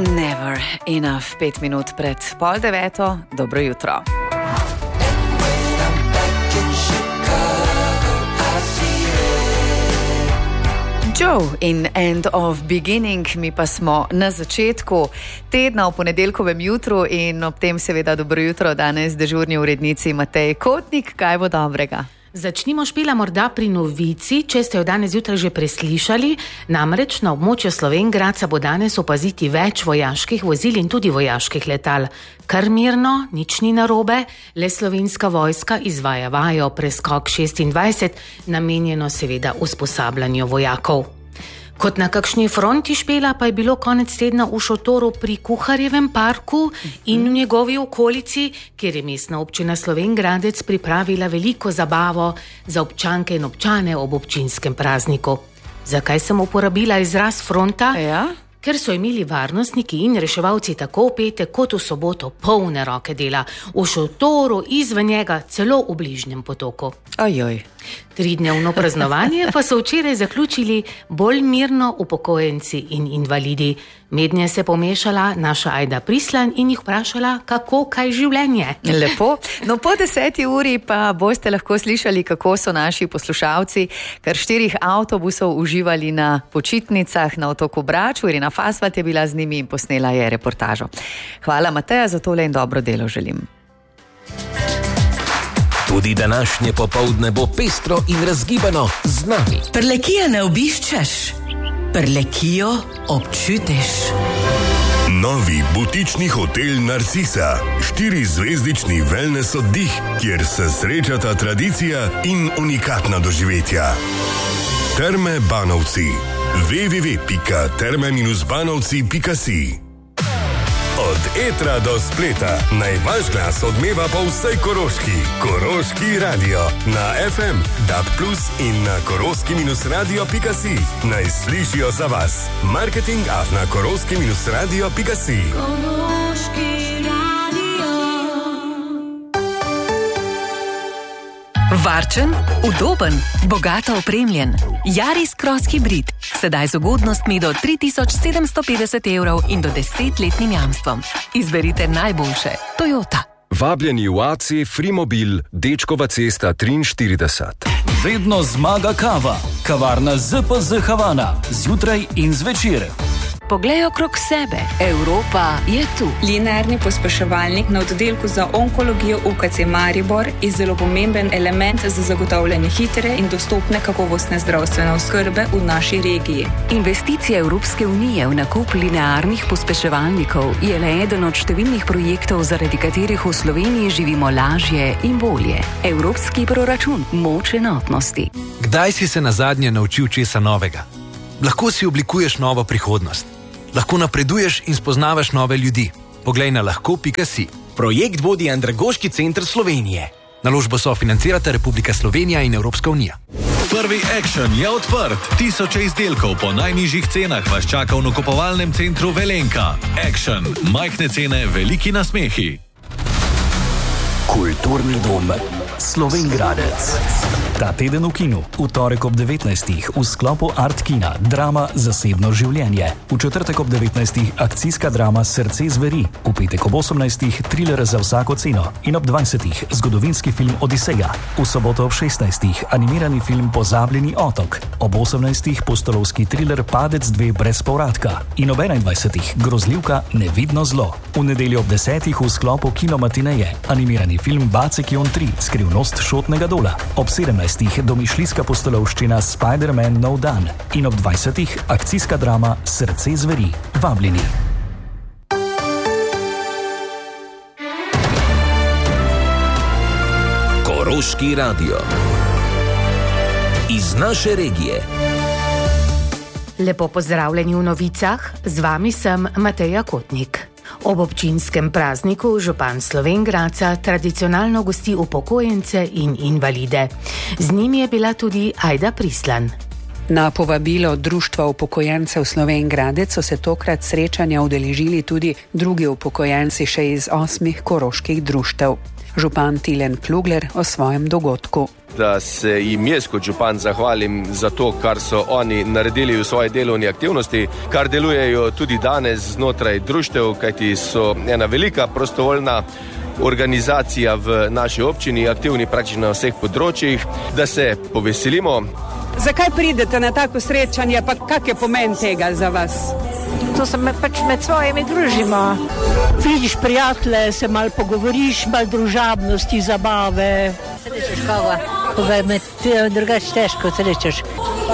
Never enough, 5 minut pred 8:30. Dobro jutro. Joe in End of Beginning, mi pa smo na začetku tedna v ponedeljkovem jutru in ob tem seveda dobro jutro danes dežurni urednici Mateji Kotnik. Kaj bo dobrega? Začnimo Špela morda pri novici, če ste jo danes jutraj že preslišali. Namreč na območju Slovenj Gradca bo danes opaziti več vojaških vozil in tudi vojaških letal. Kar mirno, nič ni narobe, le Slovenska vojska izvaja vajo Preskok 26, namenjeno seveda usposabljanju vojakov. Kot na kakšni fronti Špela pa je bilo konec tedna v šotoru pri Kuharjevem parku in v njegovi okolici, kjer je mestna občina Slovenj Gradec pripravila veliko zabavo za občanke in občane ob občinskem prazniku. Zakaj sem uporabila izraz fronta? Ja? Ker so imeli varnostniki in reševalci tako v petek kot v soboto polne roke dela, v šotoru, izven njega, celo v bližnjem potoku. Ojoj. 3-dnevno praznovanje pa so včeraj zaključili bolj mirno upokojenci in invalidi. Mednje se pomešala naša Ajda Prislan in jih vprašala, kako kaj življenje. Lepo. No, po 10. uri pa boste lahko slišali, kako so naši poslušalci kar 4 avtobusov uživali na počitnicah na otoku Brač. Irina Fasvat je bila z njimi in posnela je reportažo. Hvala Mateja za tole in dobro delo želim. Tudi današnje popoldne bo pestro in razgibano z nami. Prlekija ne obiščeš, Prlekijo občutiš. Novi butični hotel Narcisa, 4-zvezdični wellness oddih, kjer se srečata tradicija in unikatna doživetja. Terme Banovci. www.terme-banovci.si. Od etra do spleta, naj vaš glas odmeva po vsej Koroški. Koroški radio na FM, DAB+ in na koroski-radio.si. Naj slišijo za vas. marketing@koroski-radio.si. Varčen, udoben, bogato opremljen. Yaris Cross Hybrid. Sedaj z ugodnostmi do 3750 evrov in do 10-letnim jamstvom. Izberite najboljše. Toyota. Vabljeni v AC Frimobil, Dečkova cesta 43. Vedno zmaga kava. Kavarna ZPZ Havana. Zjutraj in zvečer. Poglej okrog sebe. Evropa je tu. Linearni pospeševalnik na oddelku za onkologijo UKC Maribor je zelo pomemben element za zagotavljanje hitre in dostopne kakovostne zdravstvene oskrbe v naši regiji. Investicija Evropske unije v nakup linearnih pospeševalnikov je le eden od številnih projektov, zaradi katerih v Sloveniji živimo lažje in bolje. Evropski proračun, moč enotnosti. Kdaj si se nazadnje naučil česa novega? Lahko si oblikuješ novo prihodnost. Lahko napreduješ in spoznavaš nove ljudi. Poglej na lahko.si. Projekt vodi Andragoški center Slovenije. Naložbo sofinancirata Republika Slovenija in Evropska unija. Prvi Action je odprt. 1000 izdelkov po najnižjih cenah vas čaka v nakupovalnem centru Velenka. Action. Majhne cene, veliki nasmehi. Kulturni dom Slovenj Gradec. Ta teden v kinu, v torek ob 19. v sklopu Art Kina, drama Zasebno življenje. V četrtek ob 19. akcijska drama Srce zveri. V petek ob 18. thriller Za vsako ceno. In ob 20. zgodovinski film Odiseja. V soboto ob 16. animirani film Pozabljeni otok. Ob 18. pustolovski thriller Padec 2 brez povratka. In ob 21. grozljivka Nevidno zlo. V nedeljo ob 10. v sklopu Kinomatineje animirani film Bacek-jon 3 Skrivnost šotnega dola. Ob 17. domišljijska pustolovščina Spider-Man Nov dan. In ob 20. akcijska drama Srce zveri. Vabljeni. Koroški radio. Iz naše regije. Lepo pozdravljeni v novicah, z vami sem Mateja Kotnik. Ob občinskem prazniku župan Slovenj Gradca tradicionalno gosti upokojence in invalide. Z njimi je bila tudi Ajda Prislan. Na povabilo Društva upokojencev Slovenj Gradec so se tokrat srečanja udeležili tudi drugi upokojenci še iz 8 koroških društev. Župan Tilen Klugler o svojem dogodku. Da se jim jaz kot župan zahvalim za to, kar so oni naredili v svoji delovni aktivnosti, kar delujejo tudi danes znotraj društev, kajti so ena velika prostovoljna organizacija v naši občini, aktivni praktično na vseh področjih, da se poveselimo. Zakaj pridete na tako srečanje, pa kak je pomen tega za vas? To se pač med svojimi družimo. Vidiš prijatelje, se malo pogovoriš, malo družabnosti, zabave. Srečeš koga, ko ga je med drugače težko srečeš.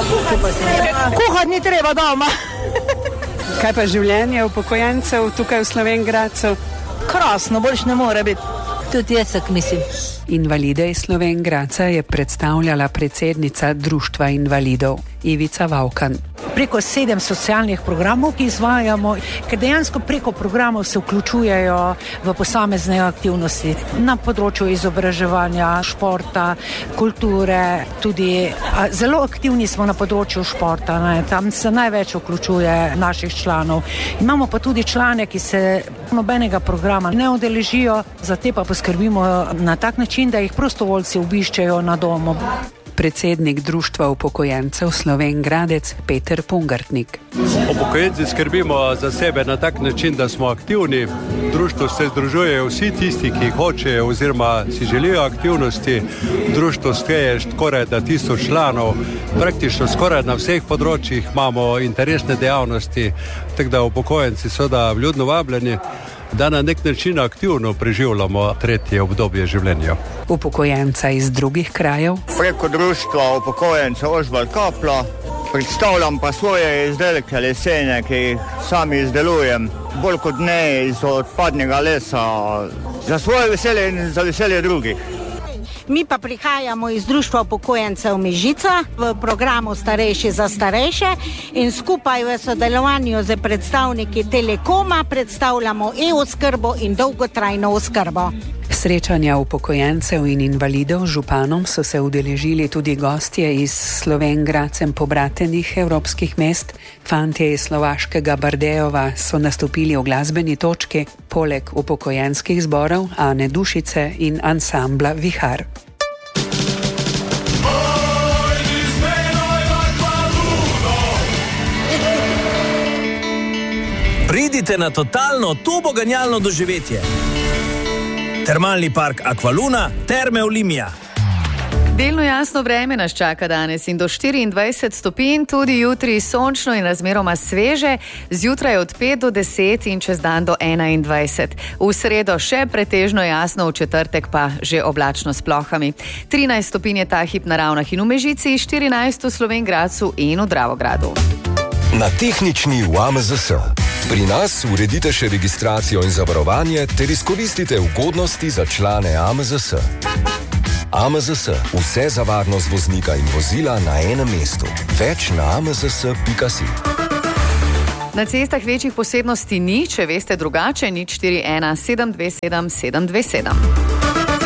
Kuhati ni treba doma. Kaj pa življenje upokojencev tukaj v Slovenj Gradcu? Krasno, boljš ne more biti. Tudi jaz tak mislim. Invalide iz Slovenj Gradca je predstavljala predsednica Društva invalidov Ivica Vavkan. Preko 7 socialnih programov, ki izvajamo, ker dejansko preko programov se vključujejo v posamezne aktivnosti na področju izobraževanja, športa, kulture, tudi zelo aktivni smo na področju športa, tam se največ vključuje naših članov. Imamo pa tudi člane, ki se nobenega programa ne udeležijo, za te pa poskrbimo na tak način, da jih prostovoljci obiščejo na domu. Predsednik Društva upokojencev Slovenj Gradec Peter Pungartnik. Upokojenci skrbimo za sebe na tak način, da smo aktivni. V društvu se združujejo vsi tisti, ki hočejo oziroma si želijo aktivnosti. Društvo šteje skoraj da 1000 članov. Praktično skoraj na vseh področjih imamo interesne dejavnosti, tako da upokojenci so da vljudno vabljeni, da na nek način aktivno preživljamo tretje obdobje življenja. Upokojenca iz drugih krajev. Preko društva upokojencev Ožbalt Kapla predstavljam pa svoje izdelke lesene, ki jih sami izdelujem, bolj kot ne iz odpadnega lesa, za svoje veselje in za veselje drugih. Mi pa prihajamo iz Društva upokojencev Mežica v programu Starejši za starejše in skupaj v sodelovanju z predstavniki Telekoma predstavljamo e-oskrbo in dolgotrajno oskrbo. Srečanja upokojencev in invalidov z županom so se udeležili tudi gostje iz Slovenj Gradcem pobratenih evropskih mest. Fantje iz slovaškega Bardejova so nastopili v glasbeni točki, poleg upokojenskih zborov Ane Dušice in ansambla Vihar. Pridite na totalno turboganjalno doživetje. Termalni park Aqualuna, Terme Olimia. Delno jasno vreme nas čaka danes in do 24 stopinj, tudi jutri sončno in razmeroma sveže, zjutraj od 5 do 10 in čez dan do 21. V sredo še pretežno jasno, v četrtek pa že oblačno s plohami. 13 stopinj je ta hip na Ravnah in v Mežici, 14 v Slovenj Gradcu in v Dravogradu. Na tehnični v AMZS. Pri nas uredite še registracijo in zavarovanje ter izkoristite ugodnosti za člane AMZS. AMZS. Vse za varnost voznika in vozila na enem mestu. Več na amzs.si. Na cestah večjih posebnosti ni, če veste drugače, 041 727 727.